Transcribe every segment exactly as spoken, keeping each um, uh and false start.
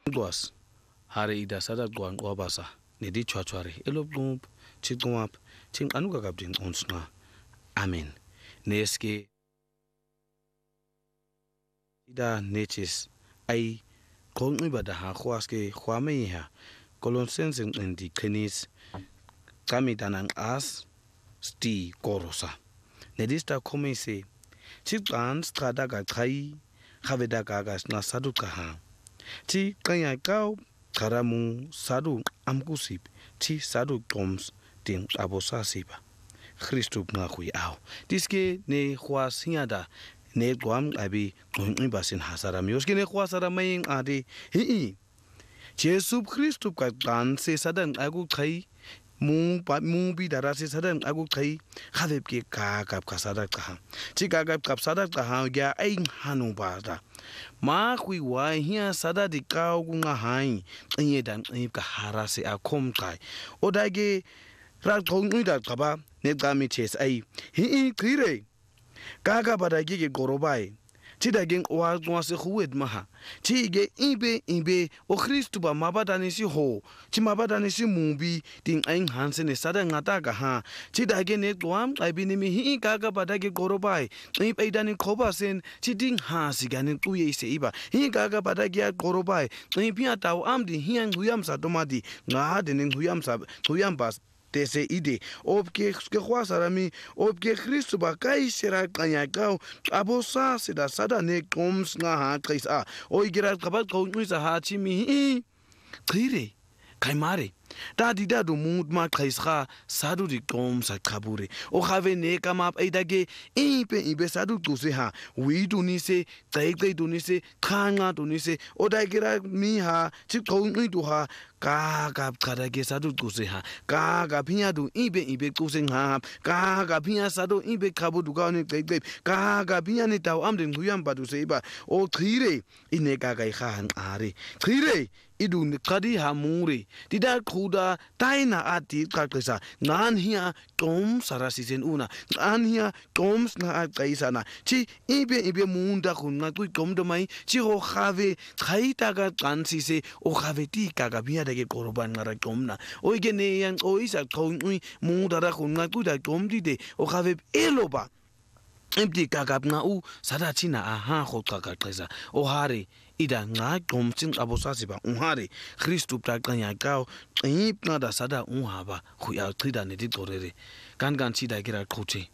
Ngwas hari ida sada gwan wabasa nedi chwachwari elobnub chigwap chinganuka kabdin onsna amen neske ida neches ai kongi bada ha khwaske khwame ha Colossians in the Kenis kami tanang as sti korosa nedista komese chigans strada ga khai khaveda ga ga na sadu ka ti kanya kau karamu sadu amkusip ti sadu toms ting abosa siba Christu nga khui aw diske ne khwas hiada ne gwam abi ngi basin hasara miyoske ne khwasara mayin ade hi Jesu Christu ka kan se sadan agu khai mu pa mu bi dara se sadan agu khai khalep ke ka kap kasada ka ti ka kap kasada ka ha ya ai hanu ba da ma khui wa hiya sada di ka ku nga hai ngi dan ngi ka hara se akom kai odage ra thong ngi da ka ba ne ga mi ches ai hi khire ka ka ba da gi ge gorobai Tidaging wa se khuwed maha tige ibe ibe o Christu ba mabadani si ho ti mabadani si mubi ting aing hanse ne sada ngata ga ha tidage ne twam ai bini mi hi ka ga badage gorobai ip aidani khoba sen ti ding ha si ganin tuye se iba hi ka ga badage gorobai ip ya taw am di hiang huyam sa domadi nga de ning huyam sa huyam bas Tese ide obke ke khwasarami obke Christu ba kai sera kanya kau abosa seda sada ne koms nga ha kaisa oigira kabat ko ngisa ha chimi khire kai mare da di da do mut ma kaisra sadu di koms sa kabure o khave ne kamap aidage ipe ibe sadu tuse ha wi du ni se tai tai du ni se khanga du ni se odagira mi ha chi ko ngi du ha ka ka kada ge sadu tuse ha ka ka phinya du ibe ibe tuse ha ka ka phinya sadu ibe khabu du ka ni tai tai ka ka phinya ni taw am de nguyam ba du se ba o khire ine ka kai khan are khire idu ni kadi ha mure dida khuda taina ati kakrisa nan hia tom sarasisen una nan hia toms na kaisa na chi ibe ibe munda khunna tu tom do mai chi ho khave khaita ga kansi se o khave ti ka ga bia de korban ngara tomna oige ne yang oisa khoi munda ra khunna tu da tom di de o khave eloba empty kakap nga u sada china aha kho kakaqeza o hari ida nga gomtsin abosasi ba unhari Christu prakanya kao ip na da sada unhaba khuya trida ne di torere kan kan chi da gira khoche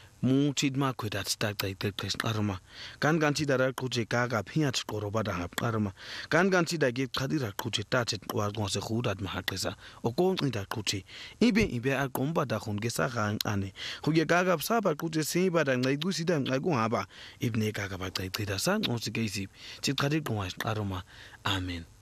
mu chidma khoda sta tai te kres arma kan kan chi da ra khoche ka ka phiya chkoroba da arma kan kan chi da ge khadira khoche ta che wa go se khudat ma hakresa o ko nda khoche ibe ibe a komba da khun ge sa gang ane khuye ka ka sa ba khoche se ba da ngai du si da ngai go ha ba ibne ka ka ba tai te da sa no se ge si chi khadi go arma amen